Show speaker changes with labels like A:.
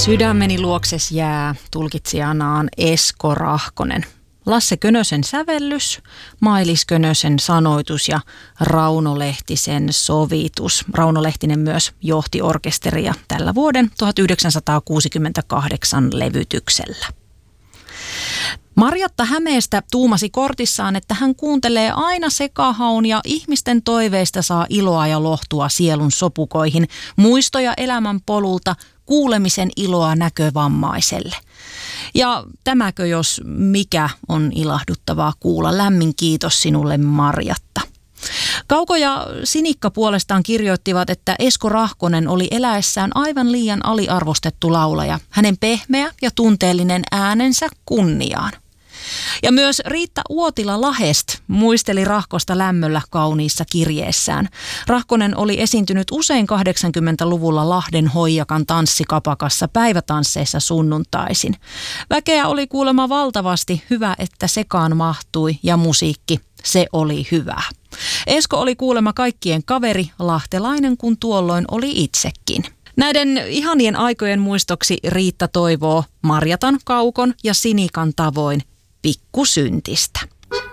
A: Sydämeni luokses jää, tulkitsijanaan Esko Rahkonen. Lasse Könösen sävellys, Mailis Könösen sanoitus ja Rauno Lehtisen sovitus. Rauno Lehtinen myös johti orkesteria tällä vuoden 1968 levytyksellä. Marjatta Hämeestä tuumasi kortissaan, että hän kuuntelee aina sekahaun ja ihmisten toiveista saa iloa ja lohtua sielun sopukoihin, muistoja elämän polulta, kuulemisen iloa näkövammaiselle. Ja tämäkö jos mikä on ilahduttavaa kuulla. Lämmin kiitos sinulle, Marjatta. Kauko ja Sinikka puolestaan kirjoittivat, että Esko Rahkonen oli eläessään aivan liian aliarvostettu laulaja. Hänen pehmeä ja tunteellinen äänensä kunniaan. Ja myös Riitta Uotila Lahest muisteli Rahkosta lämmöllä kauniissa kirjeessään. Rahkonen oli esiintynyt usein 80-luvulla Lahden Hoijakan tanssikapakassa päivätansseissa sunnuntaisin. Väkeä oli kuulemma valtavasti, hyvä että sekaan mahtui ja musiikki, se oli hyvä. Esko oli kuulemma kaikkien kaveri, lahtelainen kun tuolloin oli itsekin. Näiden ihanien aikojen muistoksi Riitta toivoo Marjatan, Kaukon ja Sinikan tavoin pikkusyntistä.